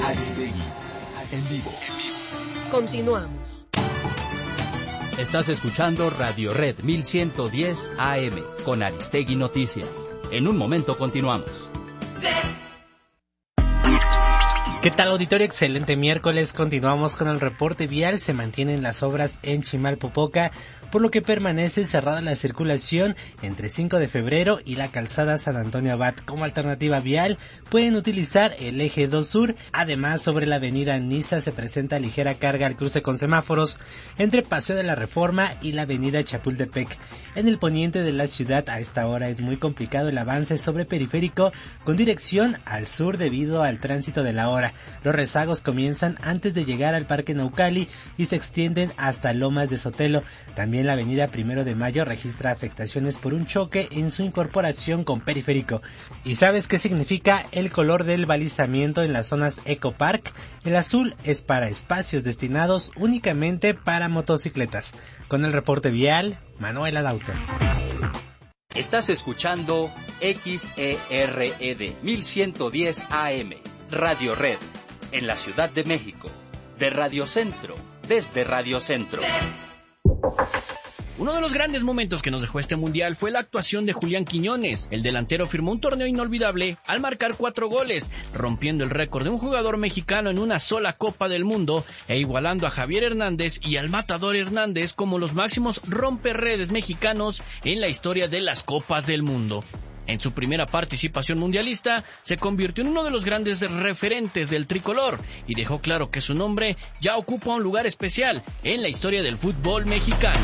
Aristegui, en vivo. Continuamos. Estás escuchando Radio Red 1110 AM con Aristegui Noticias. En un momento continuamos. ¿Qué tal, auditorio? Excelente miércoles. Continuamos con el reporte vial. Se mantienen las obras en Chimalpopoca, por lo que permanece cerrada la circulación entre 5 de febrero y la calzada San Antonio Abad. Como alternativa vial, pueden utilizar el eje 2 sur. Además, sobre la avenida Niza se presenta ligera carga al cruce con semáforos entre Paseo de la Reforma y la avenida Chapultepec. En el poniente de la ciudad, a esta hora es muy complicado el avance sobre Periférico con dirección al sur debido al tránsito de la hora. Los rezagos comienzan antes de llegar al Parque Naucali y se extienden hasta Lomas de Sotelo. También la avenida 1 de Mayo registra afectaciones por un choque en su incorporación con Periférico. ¿Y sabes qué significa el color del balizamiento en las zonas Eco Park? El azul es para espacios destinados únicamente para motocicletas. Con el reporte vial, Manuel Adauto. Estás escuchando XERED 1110 AM. Radio Red, en la Ciudad de México, de Radio Centro, desde Radio Centro. Uno de los grandes momentos que nos dejó este mundial fue la actuación de Julián Quiñones. El delantero firmó un torneo inolvidable al marcar 4 goles, rompiendo el récord de un jugador mexicano en una sola Copa del Mundo e igualando a Javier Hernández y al Matador Hernández como los máximos romperredes mexicanos en la historia de las Copas del Mundo. En su primera participación mundialista, se convirtió en uno de los grandes referentes del tricolor y dejó claro que su nombre ya ocupa un lugar especial en la historia del fútbol mexicano.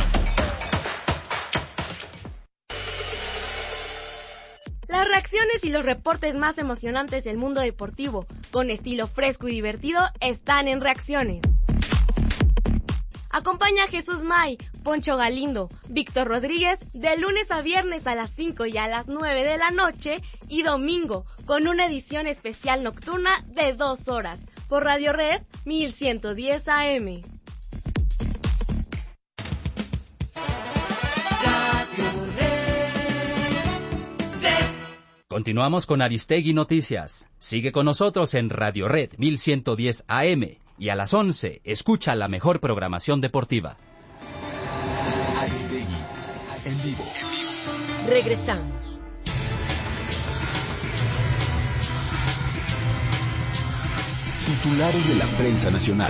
Las reacciones y los reportes más emocionantes del mundo deportivo, con estilo fresco y divertido, están en Reacciones. Acompaña a Jesús May, Poncho Galindo, Víctor Rodríguez de lunes a viernes a las 5 y a las 9 de la noche y domingo con una edición especial nocturna de 2 horas por Radio Red 1110 AM. Continuamos con Aristegui Noticias. Sigue con nosotros en Radio Red 1110 AM. Y a las 11, escucha la mejor programación deportiva. Aristegui, en vivo. Regresamos. Titulares de la prensa nacional.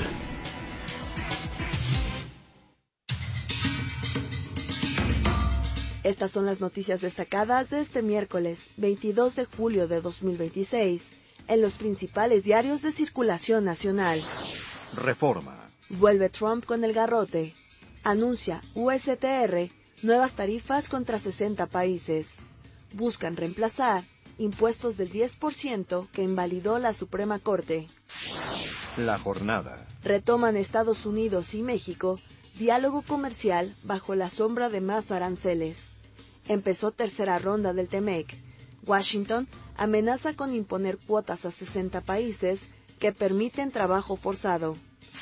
Estas son las noticias destacadas de este miércoles 22 de julio de 2026 en los principales diarios de circulación nacional. Reforma. Vuelve Trump con el garrote. Anuncia USTR nuevas tarifas contra 60 países. Buscan reemplazar impuestos del 10% que invalidó la Suprema Corte. La jornada. Retoman Estados Unidos y México diálogo comercial bajo la sombra de más aranceles. Empezó tercera ronda del TEMEC. Washington amenaza con imponer cuotas a 60 países que permiten trabajo forzado.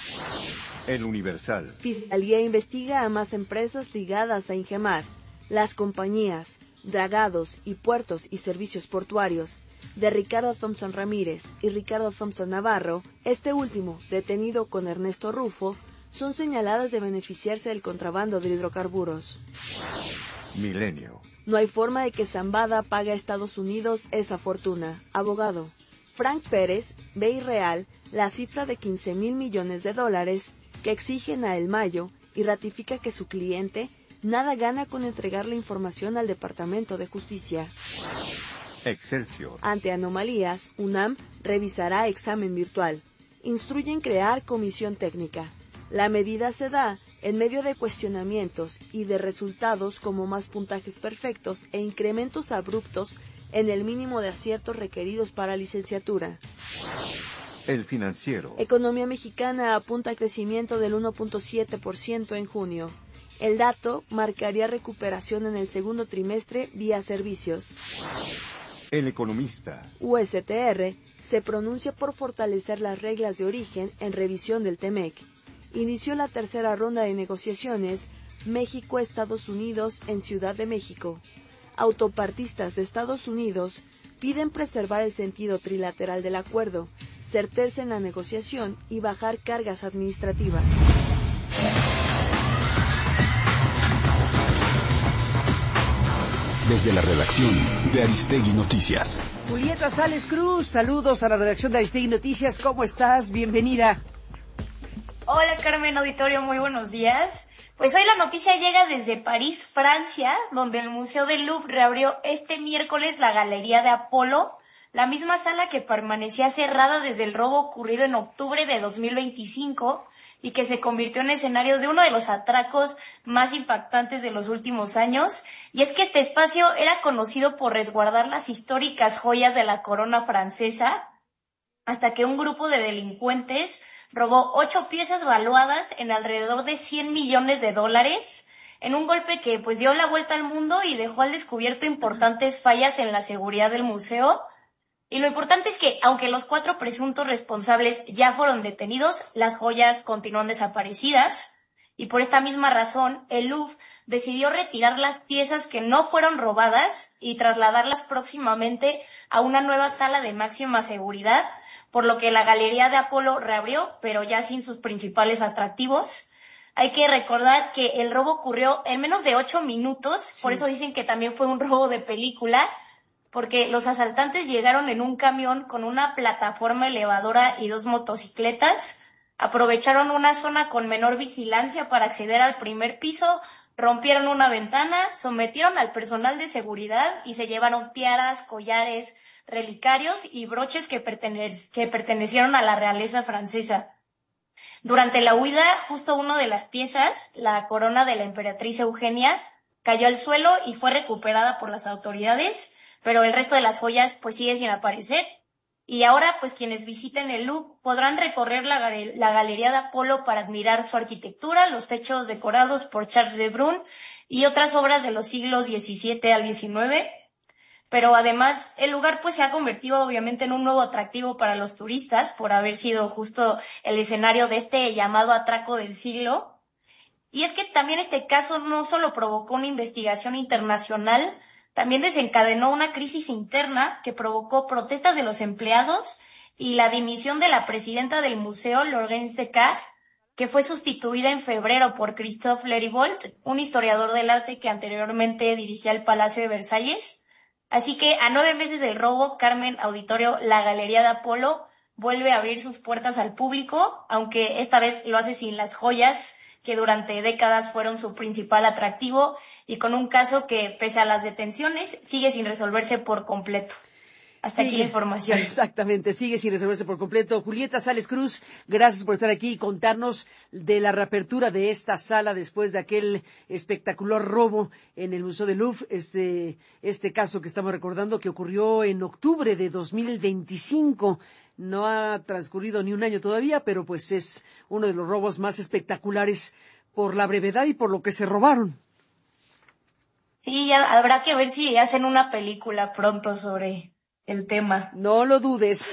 El Universal. Fiscalía investiga a más empresas ligadas a Ingemar. Las compañías, dragados y puertos y servicios portuarios de Ricardo Thompson Ramírez y Ricardo Thompson Navarro, este último detenido con Ernesto Rufo, son señaladas de beneficiarse del contrabando de hidrocarburos. Milenio. No hay forma de que Zambada pague a Estados Unidos esa fortuna. Abogado. Frank Pérez ve irreal la cifra de $15,000 millones que exigen a El Mayo y ratifica que su cliente nada gana con entregar la información al Departamento de Justicia. Excelsior. Ante anomalías, UNAM revisará examen virtual. Instruyen crear comisión técnica. La medida se da en medio de cuestionamientos y de resultados como más puntajes perfectos e incrementos abruptos en el mínimo de aciertos requeridos para licenciatura. El Financiero. Economía mexicana apunta a crecimiento del 1.7% en junio. El dato marcaría recuperación en el segundo trimestre vía servicios. El Economista. USTR se pronuncia por fortalecer las reglas de origen en revisión del TEMEC. Inició la tercera ronda de negociaciones México-Estados Unidos en Ciudad de México. Autopartistas de Estados Unidos piden preservar el sentido trilateral del acuerdo. certeza en la negociación y bajar cargas administrativas. Desde la redacción de Aristegui Noticias. Julieta Sales Cruz, saludos a la redacción de Aristegui Noticias. ¿Cómo estás? Bienvenida. Hola Carmen, auditorio, muy buenos días. Pues hoy la noticia llega desde París, Francia, donde el Museo del Louvre reabrió este miércoles la Galería de Apolo, la misma sala que permanecía cerrada desde el robo ocurrido en octubre de 2025 y que se convirtió en escenario de uno de los atracos más impactantes de los últimos años. Y es que este espacio era conocido por resguardar las históricas joyas de la corona francesa, hasta que un grupo de delincuentes robó 8 piezas valuadas en alrededor de $100 millones, en un golpe que pues dio la vuelta al mundo y dejó al descubierto importantes fallas en la seguridad del museo. Y lo importante es que, aunque los 4 presuntos responsables ya fueron detenidos, las joyas continúan desaparecidas. Y por esta misma razón, el Louvre decidió retirar las piezas que no fueron robadas y trasladarlas próximamente a una nueva sala de máxima seguridad, por lo que la Galería de Apolo reabrió, pero ya sin sus principales atractivos. Hay que recordar que el robo ocurrió en menos de 8 minutos, sí. Por eso dicen que también fue un robo de película, porque los asaltantes llegaron en un camión con una plataforma elevadora y 2 motocicletas, aprovecharon una zona con menor vigilancia para acceder al primer piso, rompieron una ventana, sometieron al personal de seguridad y se llevaron tiaras, collares, relicarios y broches que pertenecieron a la realeza francesa. Durante la huida, justo una de las piezas, la corona de la emperatriz Eugenia, cayó al suelo y fue recuperada por las autoridades, pero el resto de las joyas pues sigue sin aparecer. Y ahora pues quienes visiten el Louvre podrán recorrer la Galería de Apolo para admirar su arquitectura, los techos decorados por Charles de Brun y otras obras de los siglos XVII al XIX. Pero además el lugar pues se ha convertido obviamente en un nuevo atractivo para los turistas por haber sido justo el escenario de este llamado atraco del siglo. Y es que también este caso no solo provocó una investigación internacional, también desencadenó una crisis interna que provocó protestas de los empleados y la dimisión de la presidenta del museo, Laurence Descartes, que fue sustituida en febrero por Christophe Leribold, un historiador del arte que anteriormente dirigía el Palacio de Versalles. Así que a 9 meses del robo, Carmen, auditorio, la Galería de Apolo vuelve a abrir sus puertas al público, aunque esta vez lo hace sin las joyas que durante décadas fueron su principal atractivo y con un caso que, pese a las detenciones, sigue sin resolverse por completo. Hasta aquí la información. Exactamente, sigue sin resolverse por completo. Julieta Sales Cruz, gracias por estar aquí y contarnos de la reapertura de esta sala después de aquel espectacular robo en el Museo del Louvre. Este caso que estamos recordando que ocurrió en octubre de 2025. No ha transcurrido ni un año todavía, pero pues es uno de los robos más espectaculares por la brevedad y por lo que se robaron. Sí, ya habrá que ver si hacen una película pronto sobre el tema. No lo dudes,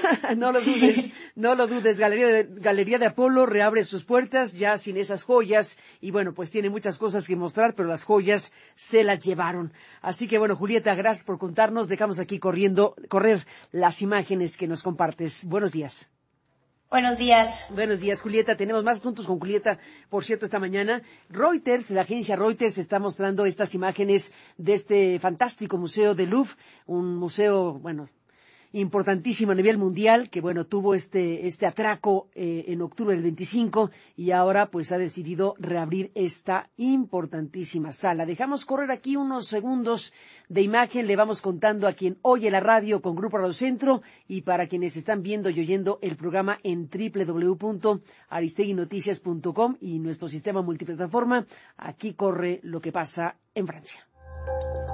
no lo dudes. Galería de Apolo reabre sus puertas ya sin esas joyas y bueno, pues tiene muchas cosas que mostrar, pero las joyas se las llevaron. Así que bueno, Julieta, gracias por contarnos. Dejamos aquí correr las imágenes que nos compartes. Buenos días. Buenos días. Buenos días, Julieta. Tenemos más asuntos con Julieta, por cierto, esta mañana. La agencia Reuters está mostrando estas imágenes de este fantástico museo del Louvre, un museo, bueno, importantísimo a nivel mundial, que bueno, tuvo este atraco en octubre del 25 y ahora pues ha decidido reabrir esta importantísima sala. Dejamos correr aquí unos segundos de imagen, le vamos contando a quien oye la radio con Grupo Radio Centro y para quienes están viendo y oyendo el programa en www.aristeguinoticias.com y nuestro sistema multiplataforma, aquí corre lo que pasa en Francia.